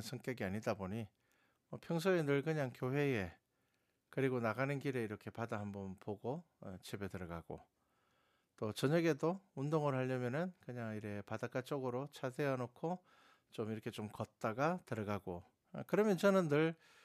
성격이 아니다 보니 평소에 늘 그냥 교회에 그리고 나가는 길에 이렇게 바다 한번 보고 집에 들어가고 또 저녁에도 운동을 하려면은 그냥 이래 바닷가 쪽으로 차 세워 놓고 좀 이렇게 좀 걷다가 들어가고 그러면 저는 늘